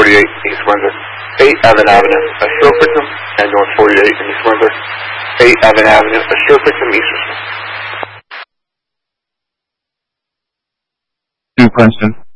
48 East Windsor. 8 Evan Avenue, a stroke victim, and North 48 in East Windsor. 8 Evan Avenue, a stroke victim, East Windsor. To Princeton.